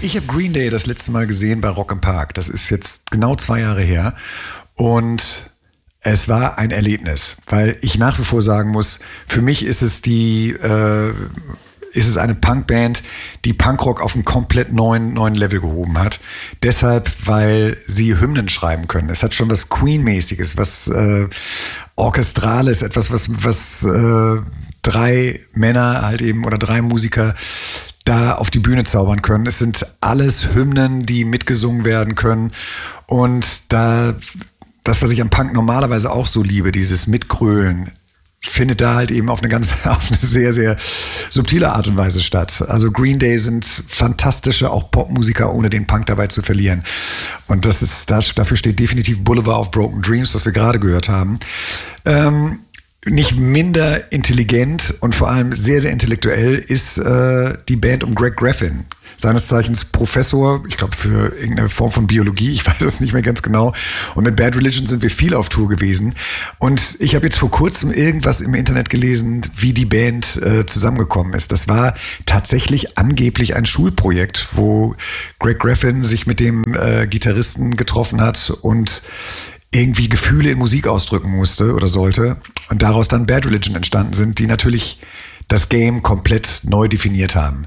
Ich habe Green Day das letzte Mal gesehen bei Rock im Park. Das ist jetzt genau 2 Jahre her. Und es war ein Erlebnis, weil ich nach wie vor sagen muss, für mich ist es ist es eine Punkband, die Punkrock auf einen komplett neuen Level gehoben hat. Deshalb, weil sie Hymnen schreiben können. Es hat schon was Queen-mäßiges, was Orchestrales, etwas, was 3 Männer halt eben oder 3 Musiker da auf die Bühne zaubern können. Es sind alles Hymnen, die mitgesungen werden können. Und das, was ich am Punk normalerweise auch so liebe, dieses Mitgrölen, findet da halt eben auf eine sehr, sehr subtile Art und Weise statt. Also Green Day sind fantastische, auch Popmusiker, ohne den Punk dabei zu verlieren. Und dafür steht definitiv Boulevard of Broken Dreams, was wir gerade gehört haben. Nicht minder intelligent und vor allem sehr, sehr intellektuell ist die Band um Greg Graffin. Seines Zeichens Professor, ich glaube für irgendeine Form von Biologie, ich weiß es nicht mehr ganz genau. Und mit Bad Religion sind wir viel auf Tour gewesen. Und ich habe jetzt vor kurzem irgendwas im Internet gelesen, wie die Band zusammengekommen ist. Das war tatsächlich angeblich ein Schulprojekt, wo Greg Graffin sich mit dem Gitarristen getroffen hat und irgendwie Gefühle in Musik ausdrücken musste oder sollte. Und daraus dann Bad Religion entstanden sind, die natürlich das Game komplett neu definiert haben.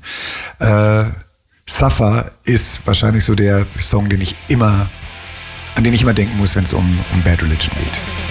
Suffer ist wahrscheinlich so der Song, an den ich immer denken muss, wenn es um Bad Religion geht.